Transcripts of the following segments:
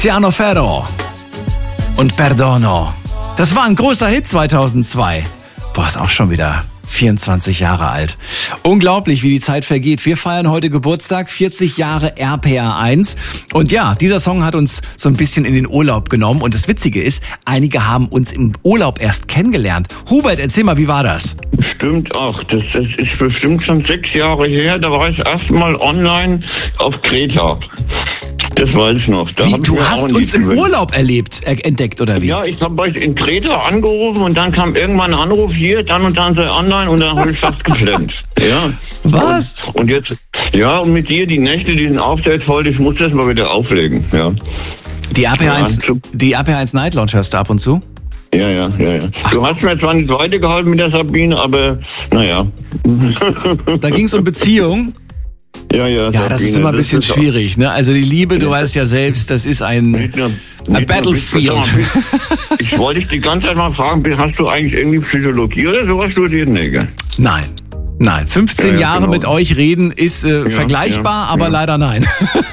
Tiziano Ferro und Perdono. Das war ein großer Hit 2002. Boah, ist auch schon wieder 24 Jahre alt. Unglaublich, wie die Zeit vergeht. Wir feiern heute Geburtstag, 40 Jahre RPR1. Und ja, dieser Song hat uns so ein bisschen in den Urlaub genommen. Und das Witzige ist, einige haben uns im Urlaub erst kennengelernt. Hubert, erzähl mal, wie war das? Stimmt auch. Das ist bestimmt schon 6 Jahre her. Da war ich erstmal online auf Kreta. Das weiß ich noch. Wie, du hast uns im Urlaub entdeckt, oder wie? Ja, ich habe euch in Kreta angerufen und dann kam irgendwann ein Anruf hier, dann und dann sei online und dann habe ich fast geklemmt. Ja. Was? Und jetzt, ja, und mit dir, die Nächte, die sind aufgeteilt voll, ich muss das mal wieder auflegen, ja. Die RPR1 Night Lounge hörst du ab und zu? Ja. Du hast mir zwar nicht weitergeholfen mit der Sabine, aber naja. Da ging es um Beziehung. Ja, Sabine, das ist immer ein bisschen schwierig, ne? Also die Liebe, du weißt ja selbst, das ist ein Battlefield. Ich wollte dich die ganze Zeit mal fragen, hast du eigentlich irgendwie Psychologie oder sowas studiert? Nee, gell? Nein. 15 Jahre genau. Mit euch reden ist vergleichbar, aber leider nein.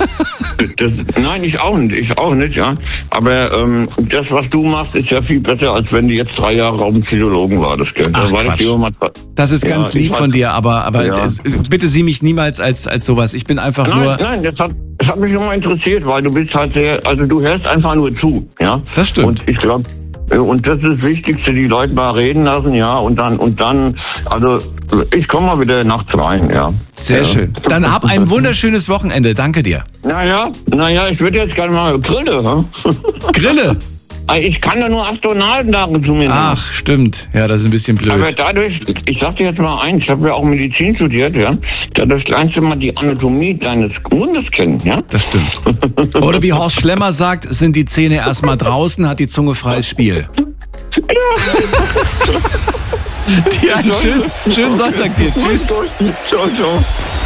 Nein, ich auch nicht, ja. Aber das, was du machst, ist ja viel besser, als wenn du jetzt 3 Jahre auf dem Psychologen wartest. Gell? Ach, das ist ganz lieb von dir, aber bitte sieh mich niemals als sowas. Ich bin einfach nur... Nein, das hat mich immer interessiert, weil du bist halt du hörst einfach nur zu, ja. Das stimmt. Und ich glaube... Und das ist das Wichtigste, die Leute mal reden lassen, ja, und dann, also ich komme mal wieder nachts rein, ja. Sehr schön. Dann hab ein wunderschönes Wochenende, danke dir. Naja, ich würde jetzt gerne mal Grille, Grille? Ich kann ja nur Astronautendaten zu mir nehmen. Ach, stimmt. Ja, das ist ein bisschen blöd. Aber dadurch, ich sag dir jetzt mal eins, ich habe ja auch Medizin studiert, ja. Dadurch lernst du mal die Anatomie deines Mundes kennen, ja. Das stimmt. Oder wie Horst Schlemmer sagt, sind die Zähne erstmal draußen, hat die Zunge freies Spiel. Ja. Dir einen schönen Sonntag dir. Tschüss. Ciao.